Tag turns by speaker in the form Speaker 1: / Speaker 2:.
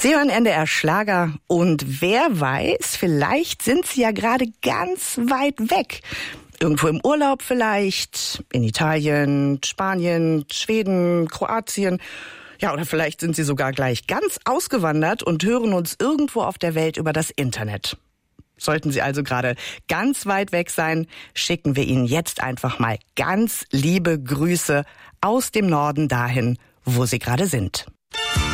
Speaker 1: Sie hören NDR Schlager und wer weiß, vielleicht sind Sie ja gerade ganz weit weg. Irgendwo im Urlaub vielleicht, in Italien, Spanien, Schweden, Kroatien. Ja, oder vielleicht sind Sie sogar gleich ganz ausgewandert und hören uns irgendwo auf der Welt über das Internet. Sollten Sie also gerade ganz weit weg sein, schicken wir Ihnen jetzt einfach mal ganz liebe Grüße aus dem Norden dahin, wo Sie gerade sind.